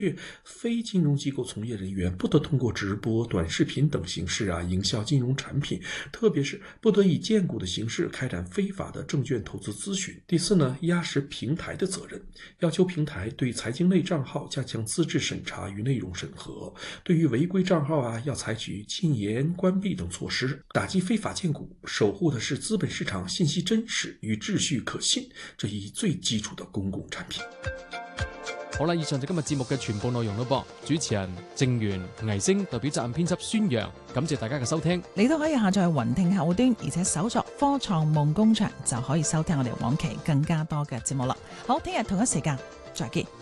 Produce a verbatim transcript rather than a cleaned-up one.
非金融机构从业人员不得通过直播、短视频等形式啊营销金融产品，特别是不得以荐股的形式开展非法的证券投资咨询。第四呢，压实平台的责任，要求平台对财经类账号加强资质审查与内容审核，对于违规账号啊要采取禁言、关闭等措施，打击非法荐股，守护的是资本市场信息真实与秩序可信这一最基礎的公共產品。 好啦，以上就今日節目嘅全部內容咯噃。主持人正源、倪星代表責任編輯孫陽，感謝大家嘅收聽。 你都可以下載雲聽客戶端，而且搜索科創夢工場就可以收聽我哋往期更加多嘅節目啦。好，聽日同一時間再見。